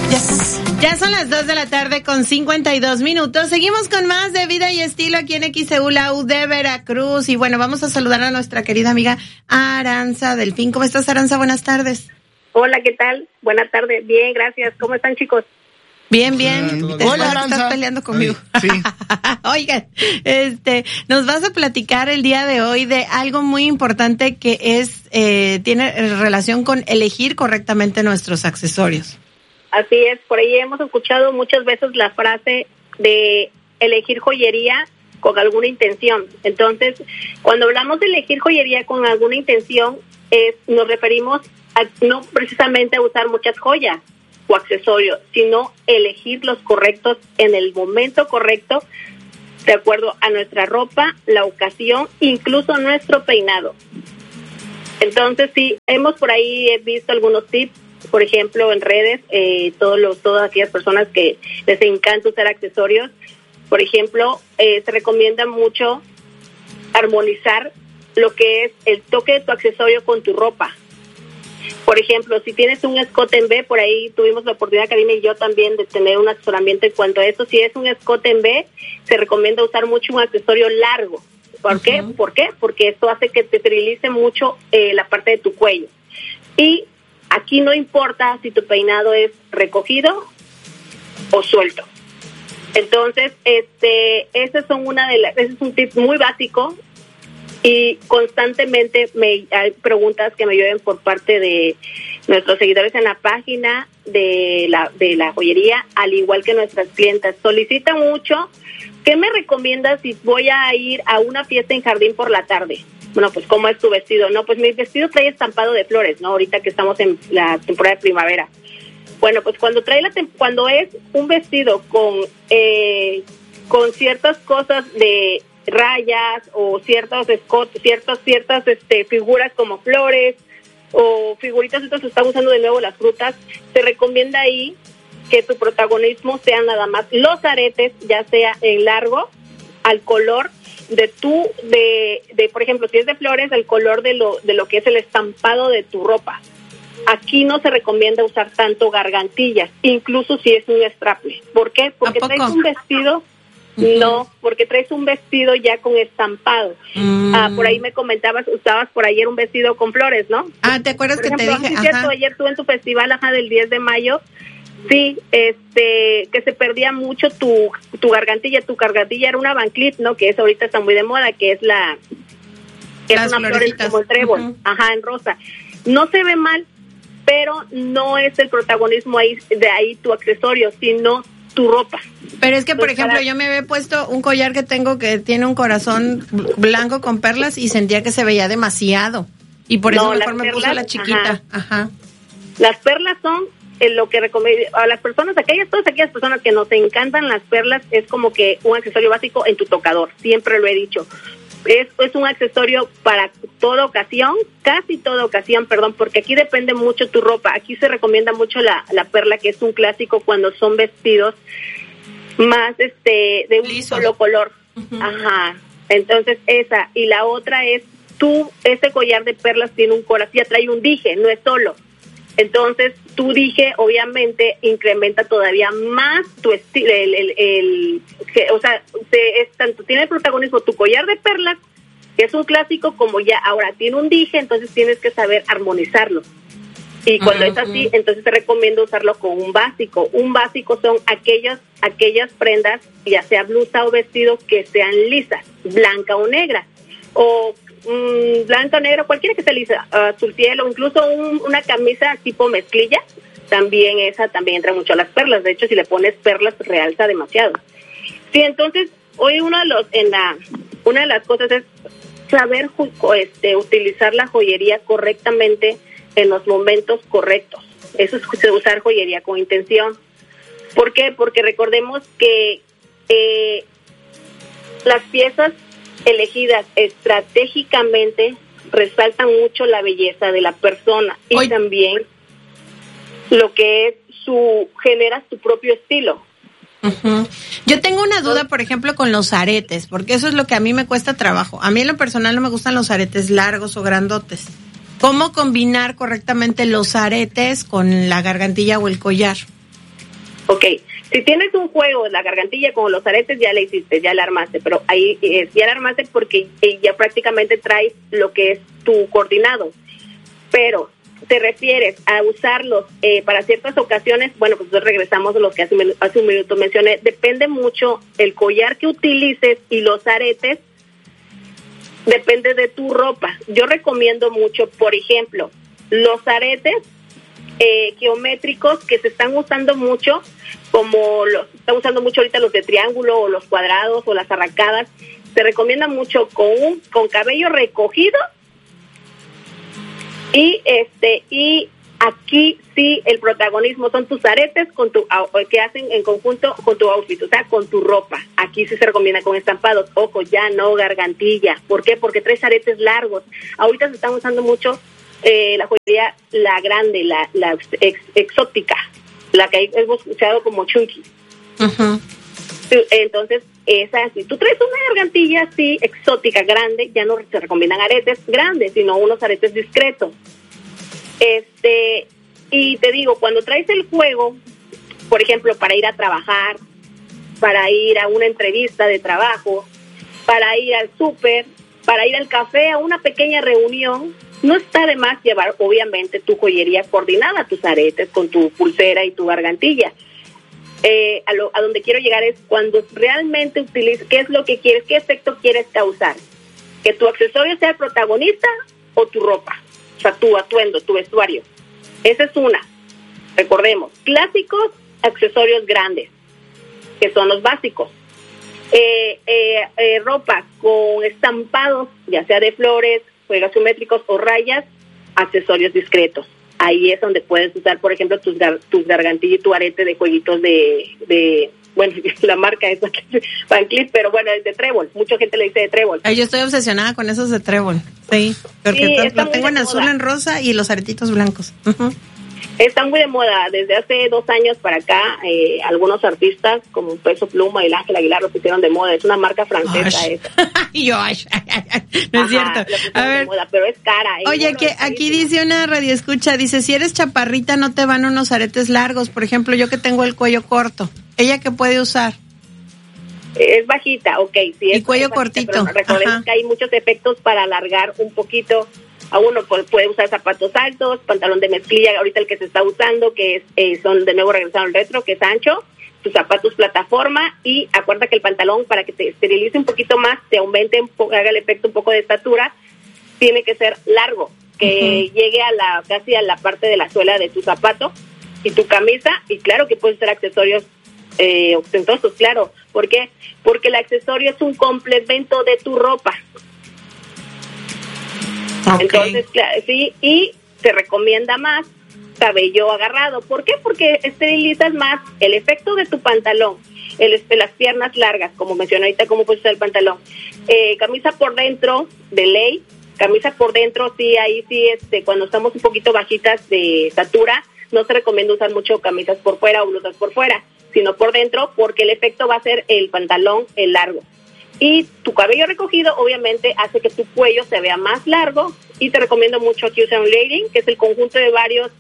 Ya son las 2 de la tarde con 52 minutos. Seguimos con más de Vida y Estilo aquí en XEU, la U de Veracruz. Y bueno, vamos a saludar a nuestra querida amiga Aranza Delfín. ¿Cómo estás, Aranza? Buenas tardes. Hola, ¿qué tal? Buenas tardes. Bien, gracias. ¿Cómo están, chicos? Bien, bien. Hola, Aranza. Estás peleando conmigo. Ay, sí. Oigan, nos vas a platicar el día de hoy de algo muy importante que es, tiene relación con elegir correctamente nuestros accesorios. Así es, por ahí hemos escuchado muchas veces la frase de elegir joyería con alguna intención. Entonces, cuando hablamos de elegir joyería con alguna intención, nos referimos a no precisamente a usar muchas joyas o accesorios, sino elegir los correctos en el momento correcto, de acuerdo a nuestra ropa, la ocasión, incluso nuestro peinado. Entonces, sí, hemos por ahí visto algunos tips, por ejemplo, en redes, todas aquellas personas que les encanta usar accesorios. Por ejemplo, se recomienda mucho armonizar lo que es el toque de tu accesorio con tu ropa. Por ejemplo, si tienes un escote en V, por ahí tuvimos la oportunidad, Karina y yo también, de tener un asesoramiento en cuanto a eso. Si es un escote en V, se recomienda usar mucho un accesorio largo. ¿Por qué? ¿Por qué? Porque esto hace que te esterilice mucho la parte de tu cuello. Y aquí no importa si tu peinado es recogido o suelto. Entonces, ese es un tip muy básico, y constantemente hay preguntas que me llueven por parte de nuestros seguidores en la página de la joyería, al igual que nuestras clientas. Solicitan mucho, ¿qué me recomiendas si voy a ir a una fiesta en jardín por la tarde? Bueno, pues, ¿cómo es tu vestido? No, pues mi vestido trae estampado de flores, ¿no? Ahorita que estamos en la temporada de primavera. Bueno, pues cuando es un vestido con ciertas cosas de rayas o ciertos escotes, ciertas figuras como flores o figuritas, entonces están usando de nuevo las frutas, se recomienda ahí que tu protagonismo sean nada más los aretes, ya sea en largo, al color de por ejemplo, si es de flores, el color de lo que es el estampado de tu ropa. Aquí no se recomienda usar tanto gargantillas, incluso si es un straple. ¿Por qué? Porque traes un vestido. No, porque traes un vestido ya con estampado. Por ahí me comentabas, usabas por ayer un vestido con flores, ¿no? ¿Te acuerdas por que ejemplo, te dije? Sí, cierto, ayer tú en tu festival, del 10 de mayo, sí, que se perdía mucho tu gargantilla. Tu gargantilla era una Van Cleef, ¿no? Que es ahorita está muy de moda, que es una flor como el trébol, en rosa. No se ve mal, pero no es el protagonismo de ahí tu accesorio, sino tu ropa. Pero es que, por ejemplo, yo me había puesto un collar que tengo que tiene un corazón blanco con perlas y sentía que se veía demasiado. Y por eso mejor me puse la chiquita. Las perlas son lo que recomiendo a las personas, todas aquellas personas que nos encantan las perlas, es como que un accesorio básico en tu tocador. Siempre lo he dicho. Es un accesorio para toda ocasión, casi toda ocasión, porque aquí depende mucho tu ropa. Aquí se recomienda mucho la perla, que es un clásico cuando son vestidos más de un solo color. Entonces esa. Y la otra es, ese collar de perlas tiene un corazón, ya trae un dije, no es solo. Entonces, tu dije, obviamente, incrementa todavía más tu estilo, tanto tiene el protagonismo tu collar de perlas, que es un clásico, como ya ahora tiene un dije, entonces tienes que saber armonizarlo. Y cuando es así, entonces te recomiendo usarlo con un básico. Un básico son aquellas prendas, ya sea blusa o vestido, que sean lisas, blanca o negra, o blanca o negra, cualquiera que sea lisa, azul cielo, incluso una camisa tipo mezclilla, también entra mucho a las perlas. De hecho, si le pones perlas, realza demasiado. Sí, entonces, hoy una de las cosas es saber utilizar la joyería correctamente en los momentos correctos. Eso es usar joyería con intención. ¿Por qué? Porque recordemos que las piezas elegidas estratégicamente resaltan mucho la belleza de la persona y también lo que es generas tu propio estilo. Yo tengo una duda, por ejemplo, con los aretes, porque eso es lo que a mí me cuesta trabajo. A mí en lo personal no me gustan los aretes largos o grandotes. ¿Cómo combinar correctamente los aretes con la gargantilla o el collar? Ok, si tienes un juego en la gargantilla con los aretes, ya le hiciste, ya la armaste, pero ahí ya la armaste porque ya prácticamente traes lo que es tu coordinado. Pero te refieres a usarlos para ciertas ocasiones, bueno, pues regresamos a lo que hace un minuto mencioné. Depende mucho el collar que utilices y los aretes, depende de tu ropa. Yo recomiendo mucho, por ejemplo, los aretes geométricos que se están usando mucho, como los están usando mucho ahorita los de triángulo o los cuadrados o las arracadas. Se recomienda mucho con cabello recogido. Y aquí sí el protagonismo son tus aretes que hacen en conjunto con tu outfit, o sea, con tu ropa. Aquí sí se recomienda con estampados. Ojo, ya no gargantilla. ¿Por qué? Porque traes aretes largos. Ahorita se están usando mucho la joyería, la grande, la exótica, la que hemos usado como chunky. Uh-huh. Entonces, si tú traes una gargantilla así, exótica, grande, ya no se recomiendan aretes grandes, sino unos aretes discretos. Y te digo, cuando traes el juego, por ejemplo, para ir a trabajar, para ir a una entrevista de trabajo, para ir al súper, para ir al café, a una pequeña reunión, no está de más llevar, obviamente, tu joyería coordinada, tus aretes con tu pulsera y tu gargantilla. A donde quiero llegar es cuando realmente utilices, ¿qué es lo que quieres? ¿Qué efecto quieres causar? ¿Que tu accesorio sea el protagonista o tu ropa? O sea, tu atuendo, tu vestuario. Esa es una. Recordemos, clásicos, accesorios grandes, que son los básicos. Ropa con estampados, ya sea de flores, juegos geométricos o rayas, accesorios discretos. Ahí es donde puedes usar, por ejemplo, tus gargantillas y tu arete de jueguitos de bueno, la marca es Van Cleef, pero bueno, es de trébol. Mucha gente le dice de trébol. Yo estoy obsesionada con esos de trébol, sí, porque lo tengo en azul, en rosa y los aretitos blancos. Uh-huh. Están muy de moda. Desde hace 2 años para acá, algunos artistas como Peso Pluma y el Ángel Aguilar lo pusieron de moda. Es una marca francesa esa. Y yo, no es cierto. A ver, moda, pero es cara. Oye, que aquí dice una radioescucha, dice, si eres chaparrita no te van unos aretes largos. Por ejemplo, yo que tengo el cuello corto. ¿Ella qué puede usar? Es bajita, ok. Sí, y cuello cortito. Recordemos que hay muchos efectos para alargar un poquito. A uno puede usar zapatos altos, pantalón de mezclilla, ahorita el que se está usando, que son de nuevo regresaron al retro, que es ancho, tus zapatos plataforma, y acuerda que el pantalón, para que te esterilice un poquito más, te aumente, haga el efecto un poco de estatura, tiene que ser largo, que llegue casi a la parte de la suela de tu zapato, y tu camisa, y claro que puedes usar accesorios ostentosos, claro. ¿Por qué? Porque el accesorio es un complemento de tu ropa. Okay. Entonces, sí, y se recomienda más cabello agarrado. ¿Por qué? Porque esterilizas más el efecto de tu pantalón, las piernas largas, como mencioné ahorita, cómo puedes usar el pantalón. Camisa por dentro, de ley, camisa por dentro, sí, ahí sí, cuando estamos un poquito bajitas de estatura, no se recomienda usar mucho camisas por fuera o blusas por fuera, sino por dentro, porque el efecto va a ser el pantalón, el largo. Y tu cabello recogido obviamente hace que tu cuello se vea más largo, y te recomiendo mucho que uses un layering, que es el conjunto de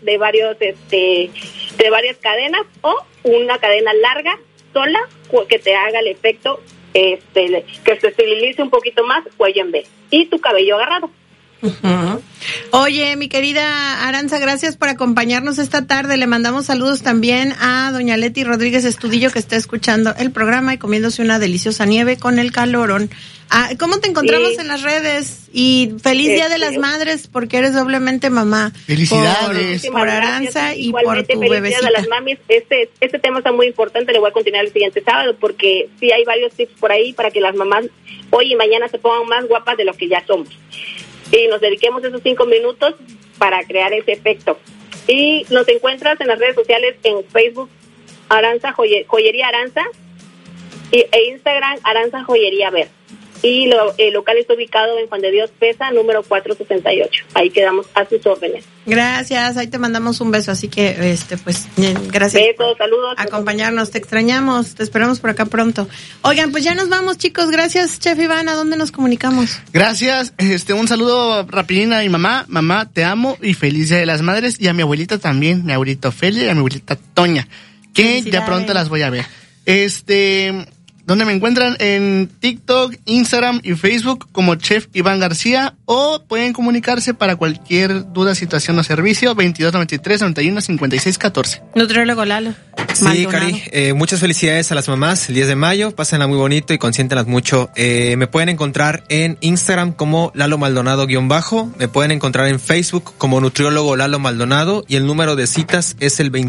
varias cadenas o una cadena larga sola que te haga el efecto que se esterilice un poquito más, cuello en B, y tu cabello agarrado. Uh-huh. Oye, mi querida Aranza, gracias por acompañarnos esta tarde. Le mandamos saludos también a doña Leti Rodríguez Estudillo, que está escuchando el programa y comiéndose una deliciosa nieve con el calorón. ¿Cómo te encontramos en las redes? Y feliz Día de las Madres, porque eres doblemente mamá. Felicidades. Por Aranza y por tu bebecita. De las mamis. Este tema está muy importante, le voy a continuar el siguiente sábado, porque sí hay varios tips por ahí para que las mamás hoy y mañana se pongan más guapas de lo que ya somos. Y nos dediquemos esos 5 minutos para crear ese efecto. Y nos encuentras en las redes sociales, en Facebook, Aranza Joyería Aranza, e Instagram, Aranza Joyería Ver. Y el local está ubicado en Juan de Dios Pesa, número 468. Ahí quedamos a sus órdenes. Gracias, ahí te mandamos un beso, así que pues gracias. Besos, saludos. Acompañarnos, te extrañamos, te esperamos por acá pronto. Oigan, pues ya nos vamos, chicos. Gracias, Chef Iván. ¿A dónde nos comunicamos? Gracias, un saludo rapidín a mi mamá. Mamá, te amo y feliz Día de las Madres, y a mi abuelita también, mi abuelita Ofelia y a mi abuelita Toña. que ya pronto las voy a ver. ¿Dónde me encuentran? En TikTok, Instagram y Facebook como Chef Iván García, o pueden comunicarse para cualquier duda, situación o servicio 2293-91-5614. Nutriólogo Lalo. Sí, Maldonado. Cari, muchas felicidades a las mamás el 10 de mayo, pásenla muy bonito y consiéntenlas mucho. Me pueden encontrar en Instagram como Lalo Maldonado _, me pueden encontrar en Facebook como Nutriólogo Lalo Maldonado y el número de citas es el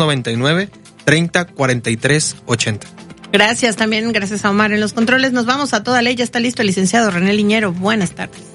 2299-304380. Gracias también, gracias a Omar en los controles. Nos vamos a toda ley, ya está listo el licenciado René Liñero. Buenas tardes.